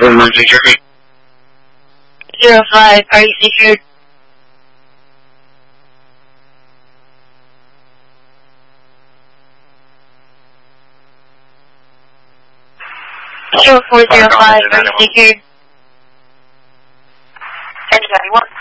Emergency traffic. 05, are you secured? 0405, are you secured? 1091.